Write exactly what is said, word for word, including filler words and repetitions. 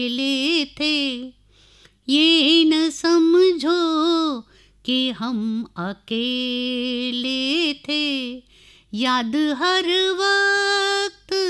ले थे, ये न समझो कि हम अकेले थे। याद हर वक्त